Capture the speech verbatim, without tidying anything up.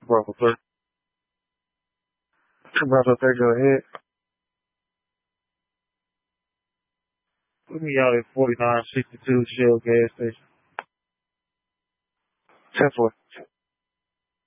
Bravo three. Bravo three, go ahead. Put me out at forty-nine sixty-two Shell gas station. ten four.